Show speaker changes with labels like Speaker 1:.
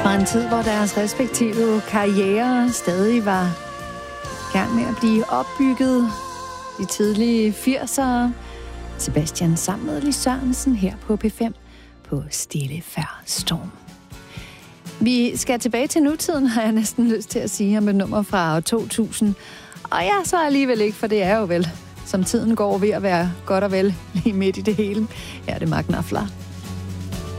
Speaker 1: Fra en tid, hvor deres respektive karrierer stadig var i gang med at blive opbygget. De tidlige 80'ere. Sebastian sammen med Lis Sørensen her på P5 på Stille før storm. Vi skal tilbage til nutiden, har jeg næsten lyst til at sige, om et nummer fra 2000. Og ja, så alligevel ikke, for det er jo vel, som tiden går ved at være godt og vel lige midt i det hele. Her er det Mark Knopfler.